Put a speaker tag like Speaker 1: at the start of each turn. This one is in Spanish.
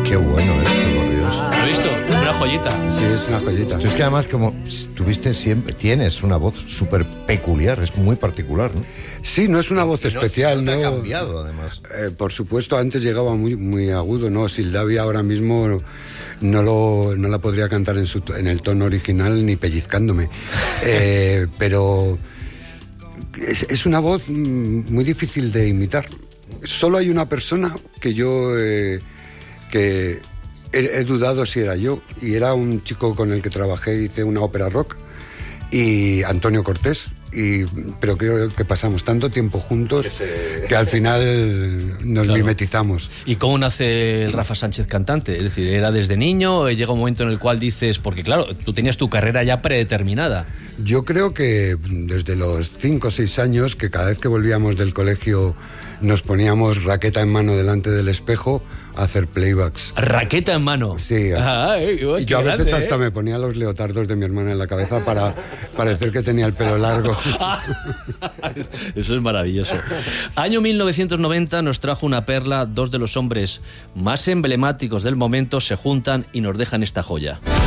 Speaker 1: Qué bueno esto, por Dios.
Speaker 2: ¿Lo has visto? Una joyita.
Speaker 3: Sí, es una joyita.
Speaker 1: Tú es que además como tienes una voz súper peculiar, es muy particular, ¿no?
Speaker 3: Sí, no es una voz especial,
Speaker 1: no
Speaker 3: ¿no?
Speaker 1: te ha cambiado, además.
Speaker 3: Por supuesto, antes llegaba muy, muy agudo, ¿no? Sildavia ahora mismo no la podría cantar en el tono original ni pellizcándome. Pero es una voz muy difícil de imitar. Solo hay una persona que yo que he dudado si era yo, y era un chico con el que trabajé, hice una ópera rock, y Antonio Cortés. Pero creo que pasamos tanto tiempo juntos que al final nos mimetizamos.
Speaker 2: ¿Y cómo nace el Rafa Sánchez cantante? Es decir, ¿era desde niño? ¿Llega un momento en el cual dices...? Porque claro, tú tenías tu carrera ya predeterminada.
Speaker 3: Yo creo que desde los 5 o 6 años, que cada vez que volvíamos del colegio nos poníamos raqueta en mano delante del espejo a hacer playbacks.
Speaker 2: ¿Raqueta en mano?
Speaker 3: Sí.
Speaker 2: Ay,
Speaker 3: y yo a veces hasta me ponía los leotardos de mi hermana en la cabeza para parecer que tenía el pelo largo.
Speaker 2: Eso es maravilloso. Año 1990 nos trajo una perla. Dos de los hombres más emblemáticos del momento se juntan y nos dejan esta joya.